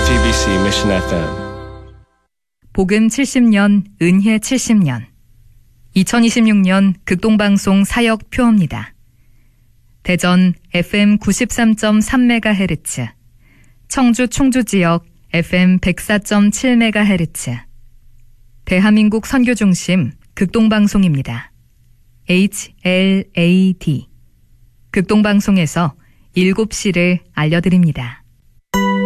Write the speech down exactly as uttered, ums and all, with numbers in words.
지티비씨 Mission 에프엠. 복음 칠십 년, 은혜 칠십 년. 이천이십육 년 극동방송 사역 표어입니다. 대전 에프엠 구십삼 점 삼 메가헤르츠, 청주 충주지역 에프엠 백사 점 칠 메가헤르츠, 대한민국 선교중심 극동방송입니다. 에이치 엘 에이 디. 극동방송에서 일곱 시를 알려드립니다.